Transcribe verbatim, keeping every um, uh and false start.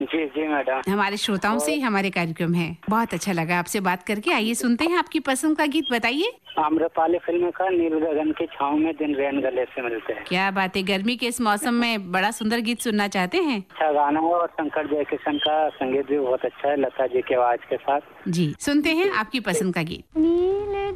जी जी madam, हमारे श्रोताओं से हमारे कार्यक्रम है। बहुत अच्छा लगा आपसे बात करके। आइए सुनते हैं आपकी पसंद का गीत, बताइए। आम्रपाली फिल्म का नील गगन की छाँव में दिन रैन गले से मिलते हैं। क्या बात है, गर्मी के इस मौसम में बड़ा सुंदर गीत सुनना चाहते हैं। अच्छा गाना है और शंकर जयकिशन का संगीत भी बहुत अच्छा है, लता जी की आवाज के साथ। जी, सुनते हैं आपकी पसंद का गीत।